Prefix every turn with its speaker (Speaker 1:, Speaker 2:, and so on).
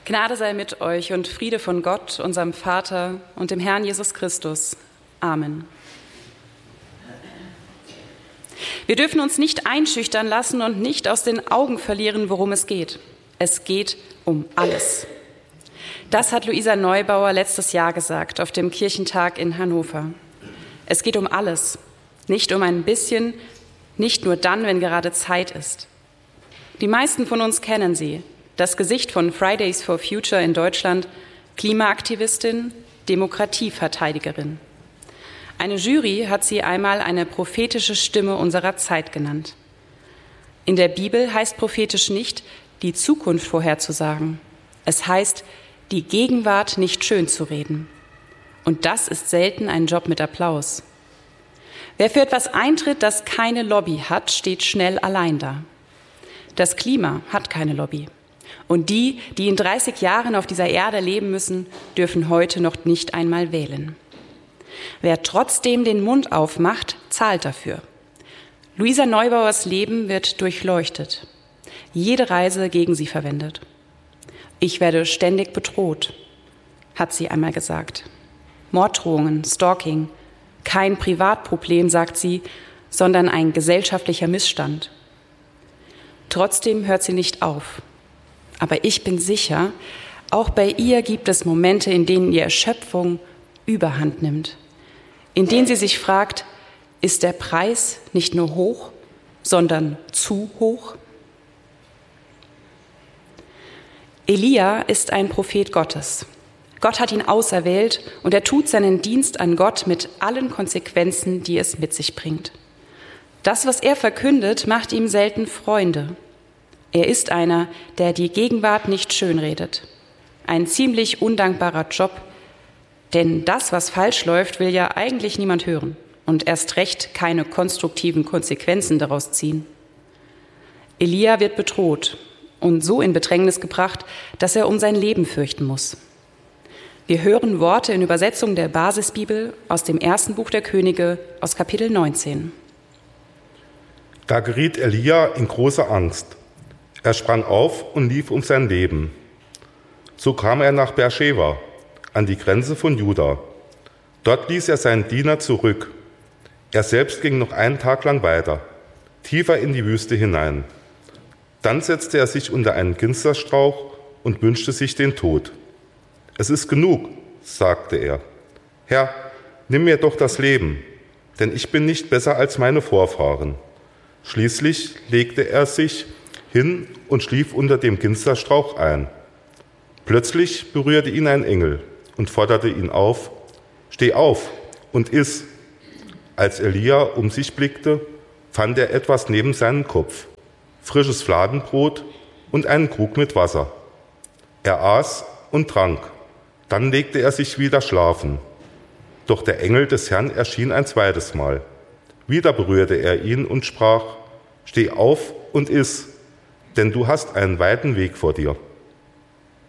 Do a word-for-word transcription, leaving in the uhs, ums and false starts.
Speaker 1: Gnade sei mit euch und Friede von Gott, unserem Vater und dem Herrn Jesus Christus. Amen. Wir dürfen uns nicht einschüchtern lassen und nicht aus den Augen verlieren, worum es geht. Es geht um alles. Das hat Luisa Neubauer letztes Jahr gesagt auf dem Kirchentag in Hannover. Es geht um alles, nicht um ein bisschen, nicht nur dann, wenn gerade Zeit ist. Die meisten von uns kennen sie. Das Gesicht von Fridays for Future in Deutschland, Klimaaktivistin, Demokratieverteidigerin. Eine Jury hat sie einmal eine prophetische Stimme unserer Zeit genannt. In der Bibel heißt prophetisch nicht, die Zukunft vorherzusagen. Es heißt, die Gegenwart nicht schön zu reden. Und das ist selten ein Job mit Applaus. Wer für etwas eintritt, das keine Lobby hat, steht schnell allein da. Das Klima hat keine Lobby. Und die, die in dreißig Jahren auf dieser Erde leben müssen, dürfen heute noch nicht einmal wählen. Wer trotzdem den Mund aufmacht, zahlt dafür. Luisa Neubauers Leben wird durchleuchtet. Jede Reise gegen sie verwendet. Ich werde ständig bedroht, hat sie einmal gesagt. Morddrohungen, Stalking, kein Privatproblem, sagt sie, sondern ein gesellschaftlicher Missstand. Trotzdem hört sie nicht auf. Aber ich bin sicher, auch bei ihr gibt es Momente, in denen die Erschöpfung Überhand nimmt, in denen sie sich fragt, ist der Preis nicht nur hoch, sondern zu hoch? Elia ist ein Prophet Gottes. Gott hat ihn auserwählt und er tut seinen Dienst an Gott mit allen Konsequenzen, die es mit sich bringt. Das, was er verkündet, macht ihm selten Freunde. Er ist einer, der die Gegenwart nicht schönredet. Ein ziemlich undankbarer Job, denn das, was falsch läuft, will ja eigentlich niemand hören und erst recht keine konstruktiven Konsequenzen daraus ziehen. Elia wird bedroht und so in Bedrängnis gebracht, dass er um sein Leben fürchten muss. Wir hören Worte in Übersetzung der Basisbibel aus dem ersten Buch der Könige aus Kapitel neunzehn.
Speaker 2: Da geriet Elia in große Angst. Er sprang auf und lief um sein Leben. So kam er nach Beersheba, an die Grenze von Juda. Dort ließ er seinen Diener zurück. Er selbst ging noch einen Tag lang weiter, tiefer in die Wüste hinein. Dann setzte er sich unter einen Ginsterstrauch und wünschte sich den Tod. Es ist genug, sagte er. Herr, nimm mir doch das Leben, denn ich bin nicht besser als meine Vorfahren. Schließlich legte er sich hin und schlief unter dem Ginsterstrauch ein. Plötzlich berührte ihn ein Engel und forderte ihn auf, steh auf und iss. Als Elia um sich blickte, fand er etwas neben seinem Kopf, frisches Fladenbrot und einen Krug mit Wasser. Er aß und trank, dann legte er sich wieder schlafen. Doch der Engel des Herrn erschien ein zweites Mal. Wieder berührte er ihn und sprach, steh auf und iss, denn du hast einen weiten Weg vor dir.